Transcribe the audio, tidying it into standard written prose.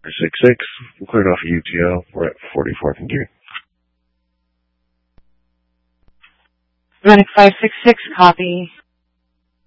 6-6. We cleared off UTL. We're at 44th and Geary. Atlantic 566, copy.